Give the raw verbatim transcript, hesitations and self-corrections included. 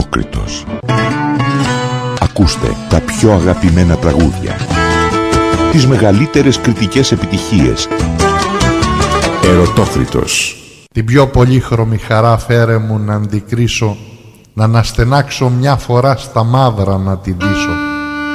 Ερωτόκριτος. Ακούστε τα πιο αγαπημένα τραγούδια, τις μεγαλύτερες κριτικές επιτυχίες. Ερωτόκριτος. Την πιο πολύχρωμη χαρά φέρε μου να αντικρίσω, να αναστενάξω μια φορά στα μαύρα να την δείσω.